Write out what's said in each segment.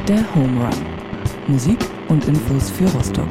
Der Home Run. Musik und Infos für Rostock.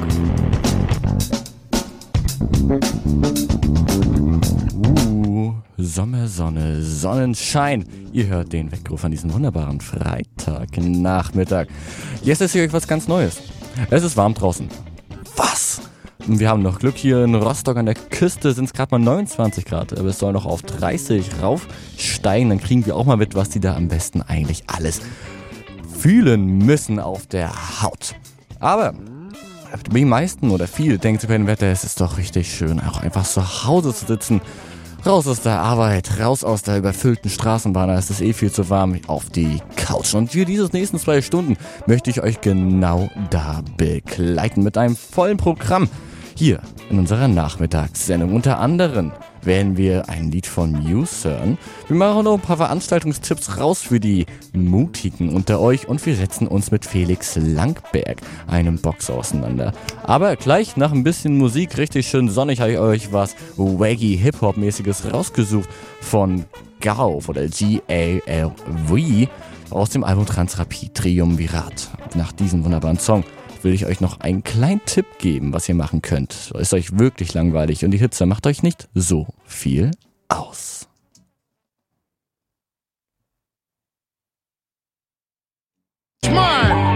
Sommersonne, Sonnenschein. Ihr hört den Weckruf an diesem wunderbaren Freitagnachmittag. Jetzt ist hier euch was ganz Neues. Es ist warm draußen. Was? Wir haben noch Glück, hier in Rostock an der Küste sind es gerade mal 29 Grad, aber es soll noch auf 30 raufsteigen. Dann kriegen wir auch mal mit, was die da am besten eigentlich alles fühlen müssen auf der Haut. Aber die meisten oder viele denken zu können, Wetter, es ist doch richtig schön, auch einfach zu Hause zu sitzen. Raus aus der Arbeit, raus aus der überfüllten Straßenbahn, da ist es viel zu warm, auf die Couch. Und für diese nächsten 2 Stunden möchte ich euch genau da begleiten mit einem vollen Programm. Hier in unserer Nachmittagssendung. Unter anderem werden wir ein Lied von Muse hören. Wir machen noch ein paar Veranstaltungstipps raus für die Mutigen unter euch und wir setzen uns mit Felix Langberg, einem Boxer, auseinander. Aber gleich nach ein bisschen Musik, richtig schön sonnig, habe ich euch was Waggy Hip-Hop-mäßiges rausgesucht von Galv oder G-A-L-V aus dem Album Transrapid Triumvirat. Nach diesem wunderbaren Song will ich euch noch einen kleinen Tipp geben, was ihr machen könnt. Ist euch wirklich langweilig und die Hitze macht euch nicht so viel aus. Smart!